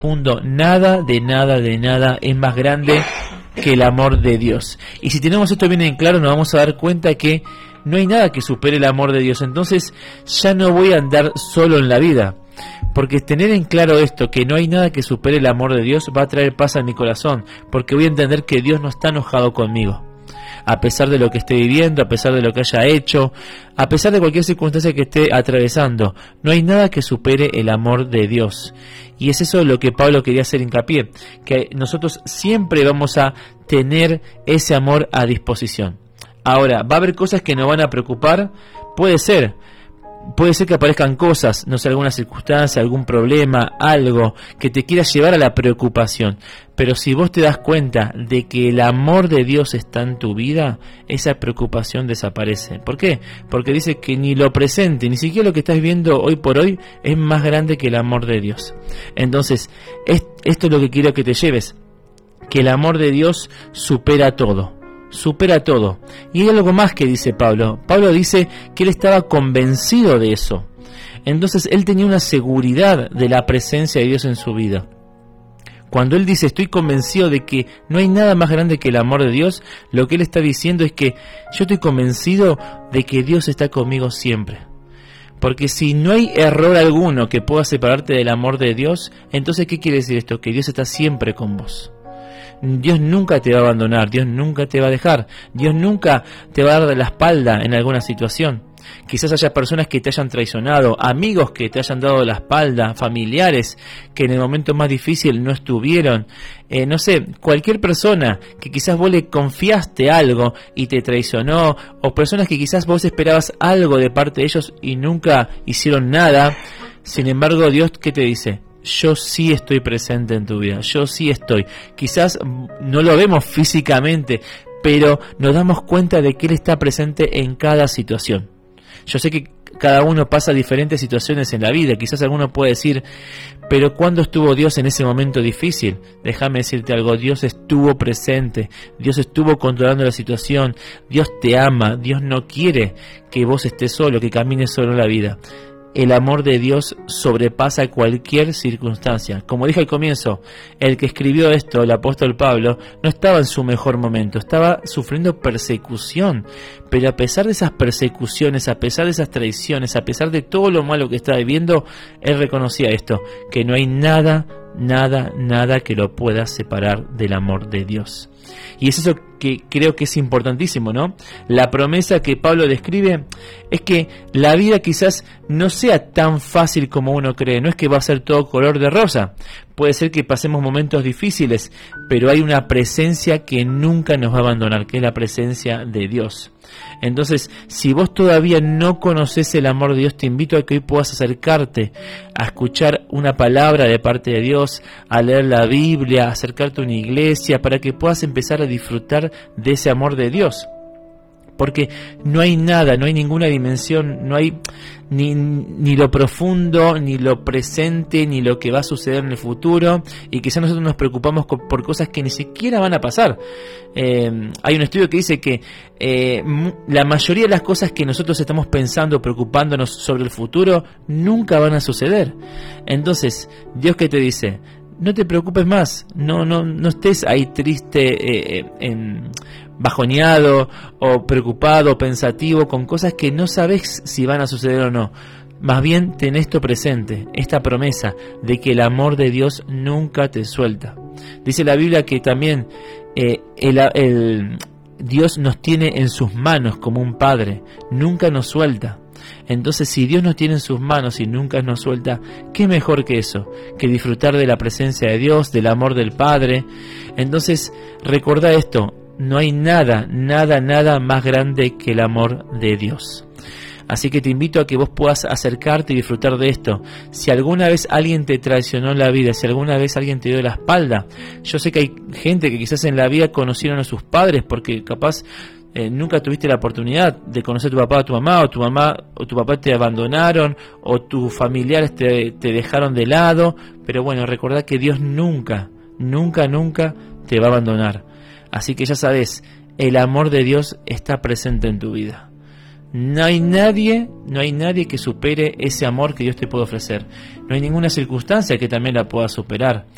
mundo, nada de nada es más grande que el amor de Dios. Y si tenemos esto bien en claro, nos vamos a dar cuenta que no hay nada que supere el amor de Dios. Entonces ya no voy a andar solo en la vida, porque tener en claro esto, que no hay nada que supere el amor de Dios, va a traer paz a mi corazón, porque voy a entender que Dios no está enojado conmigo. A pesar de lo que esté viviendo, a pesar de lo que haya hecho, a pesar de cualquier circunstancia que esté atravesando, no hay nada que supere el amor de Dios. Y es eso lo que Pablo quería hacer hincapié, que nosotros siempre vamos a tener ese amor a disposición. Ahora, ¿va a haber cosas que nos van a preocupar? Puede ser que aparezcan cosas, no sé, alguna circunstancia, algún problema, algo que te quiera llevar a la preocupación. Pero si vos te das cuenta de que el amor de Dios está en tu vida, esa preocupación desaparece. ¿Por qué? Porque dice que ni lo presente, ni siquiera lo que estás viendo hoy por hoy es más grande que el amor de Dios. Entonces, esto es lo que quiero que te lleves, que el amor de Dios supera todo. Supera todo. Y hay algo más que dice Pablo. Pablo dice que él estaba convencido de eso. Entonces él tenía una seguridad de la presencia de Dios en su vida. Cuando él dice estoy convencido de que no hay nada más grande que el amor de Dios, lo que él está diciendo es que yo estoy convencido de que Dios está conmigo siempre. Porque si no hay error alguno que pueda separarte del amor de Dios, entonces ¿qué quiere decir esto? Que Dios está siempre con vos. Dios nunca te va a abandonar, Dios nunca te va a dejar, Dios nunca te va a dar de la espalda en alguna situación. Quizás haya personas que te hayan traicionado, amigos que te hayan dado la espalda, familiares que en el momento más difícil no estuvieron, no sé, cualquier persona que quizás vos le confiaste algo y te traicionó, o personas que quizás vos esperabas algo de parte de ellos y nunca hicieron nada. Sin embargo, Dios, ¿qué te dice? Yo sí estoy presente en tu vida, yo sí estoy. Quizás no lo vemos físicamente, pero nos damos cuenta de que Él está presente en cada situación. Yo sé que cada uno pasa diferentes situaciones en la vida. Quizás alguno puede decir, pero ¿cuándo estuvo Dios en ese momento difícil? Déjame decirte algo, Dios estuvo presente, Dios estuvo controlando la situación, Dios te ama, Dios no quiere que vos estés solo, que camines solo en la vida. El amor de Dios sobrepasa cualquier circunstancia. Como dije al comienzo, el que escribió esto, el apóstol Pablo, no estaba en su mejor momento, estaba sufriendo persecución. Pero a pesar de esas persecuciones, a pesar de esas traiciones, a pesar de todo lo malo que estaba viviendo, él reconocía esto, que no hay nada que lo pueda separar del amor de Dios. Y es eso que creo que es importantísimo, ¿no? La promesa que Pablo describe es que la vida quizás no sea tan fácil como uno cree. No es que va a ser todo color de rosa. Puede ser que pasemos momentos difíciles, pero hay una presencia que nunca nos va a abandonar, que es la presencia de Dios. Entonces, si vos todavía no conoces el amor de Dios, te invito a que hoy puedas acercarte a escuchar una palabra de parte de Dios, a leer la Biblia, a acercarte a una iglesia, para que puedas empezar a disfrutar de ese amor de Dios. Porque no hay nada, no hay ninguna dimensión, no hay ni lo profundo, ni lo presente, ni lo que va a suceder en el futuro, y quizás nosotros nos preocupamos por cosas que ni siquiera van a pasar. Hay un estudio que dice que la mayoría de las cosas que nosotros estamos pensando, preocupándonos sobre el futuro, nunca van a suceder. Entonces, Dios, ¿qué te dice? No te preocupes más, no estés ahí triste, bajoneado o preocupado, pensativo con cosas que no sabes si van a suceder o no. Más bien ten esto presente, esta promesa de que el amor de Dios nunca te suelta. Dice la Biblia que también Dios nos tiene en sus manos como un padre, nunca nos suelta. Entonces, si Dios nos tiene en sus manos y nunca nos suelta, ¿qué mejor que eso? Que disfrutar de la presencia de Dios, del amor del Padre. Entonces, recordá esto, no hay nada más grande que el amor de Dios. Así que te invito a que vos puedas acercarte y disfrutar de esto. Si alguna vez alguien te traicionó en la vida, si alguna vez alguien te dio la espalda, yo sé que hay gente que quizás en la vida conocieron a sus padres porque capaz nunca tuviste la oportunidad de conocer a tu papá o tu mamá o tu papá te abandonaron o tus familiares te dejaron de lado, pero bueno, recordá que Dios nunca te va a abandonar. Así que ya sabes, el amor de Dios está presente en tu vida. No hay nadie que supere ese amor que Dios te puede ofrecer. No hay ninguna circunstancia que también la pueda superar.